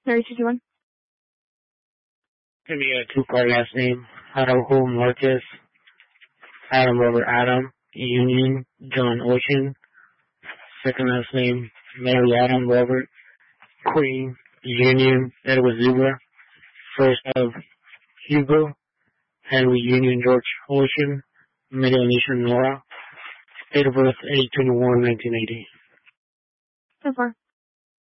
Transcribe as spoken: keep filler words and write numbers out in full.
Mary sixty-one. Give me a two-part last name. Araujo Marquez. Adam Robert Adam. Union John Ocean. Second last name Mary Adam Robert. Queen Union Edward Zubra. First of Hugo Henry Union George Ocean. Middle initial Nora. Date of birth eight twenty-one nineteen eighty. So far.